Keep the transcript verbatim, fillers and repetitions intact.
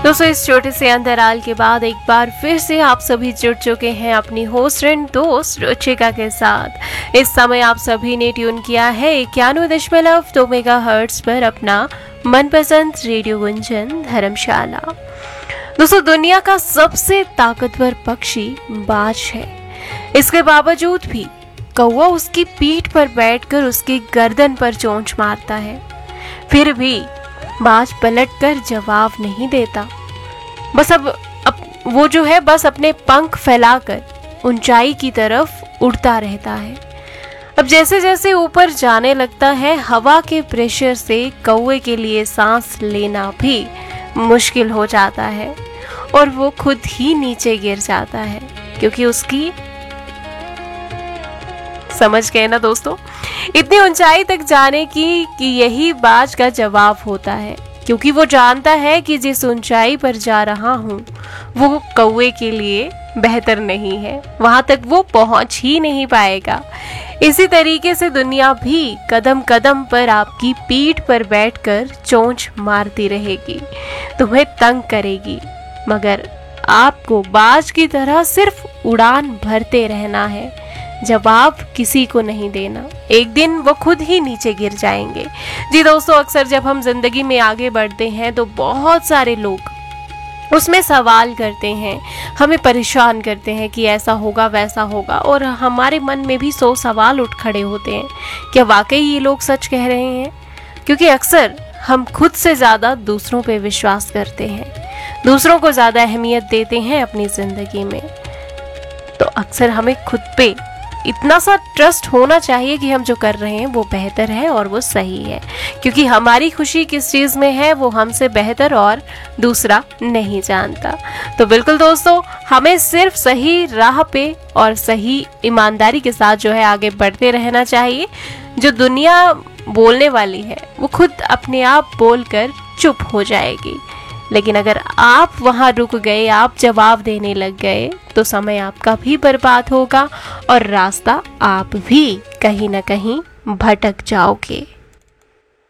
दोस्तों, इस छोटे से अंतराल के बाद एक बार फिर से आप सभी जुड़ चुके हैं अपनी होस्ट एंड दोस्त रुचिका के साथ। इस समय आप सभी ने ट्यून किया है इक्यानवे दशमलव दो मेगा हर्ट्ज पर अपना मनपसंद रेडियो गुंजन धर्मशाला। दोस्तों, दुनिया का सबसे ताकतवर पक्षी बाज है। इसके बावजूद भी कौवा उसकी पीठ पर बैठकर उसकी गर्दन पर चोंच मारता है, फिर भी बाज पलटकर जवाब नहीं देता। बस अब, अब वो जो है बस अपने पंख फैलाकर ऊंचाई की तरफ उड़ता रहता है। अब जैसे जैसे ऊपर जाने लगता है, हवा के प्रेशर से कौवे के लिए सांस लेना भी मुश्किल हो जाता है और वो खुद ही नीचे गिर जाता है, क्योंकि उसकी, समझ गए ना दोस्तों, इतनी ऊंचाई तक जाने की कि यही बाज का जवाब होता है, क्योंकि वो जानता है कि जिस ऊंचाई पर जा रहा हूँ वो कौवे के लिए बेहतर नहीं है, वहां तक वो पहुंच ही नहीं पाएगा। इसी तरीके से दुनिया भी कदम कदम पर आपकी पीठ पर बैठकर चोंच मारती रहेगी, तुम्हें तंग करेगी, मगर आपको बाज की तरह सिर्फ उड़ान भरते रहना है, जवाब किसी को नहीं देना। एक दिन वो खुद ही नीचे गिर जाएंगे। जी दोस्तों, अक्सर जब हम जिंदगी में आगे बढ़ते हैं तो बहुत सारे लोग उसमें सवाल करते हैं, हमें परेशान करते हैं कि ऐसा होगा वैसा होगा, और हमारे मन में भी सौ सवाल उठ खड़े होते हैं, क्या वाकई ये लोग सच कह रहे हैं? क्योंकि अक्सर हम खुद से ज़्यादा दूसरों पे विश्वास करते हैं, दूसरों को ज़्यादा अहमियत देते हैं अपनी ज़िंदगी में। तो अक्सर हमें खुद पे इतना सा ट्रस्ट होना चाहिए कि हम जो कर रहे हैं वो बेहतर है और वो सही है, क्योंकि हमारी खुशी किस चीज़ में है वो हमसे बेहतर और दूसरा नहीं जानता। तो बिल्कुल दोस्तों, हमें सिर्फ सही राह पे और सही ईमानदारी के साथ जो है आगे बढ़ते रहना चाहिए। जो दुनिया बोलने वाली है वो खुद अपने आप बोलकर चुप हो जाएगी, लेकिन अगर आप वहां रुक गए, आप जवाब देने लग गए, तो समय आपका भी बर्बाद होगा और रास्ता आप भी कहीं ना कहीं भटक जाओगे।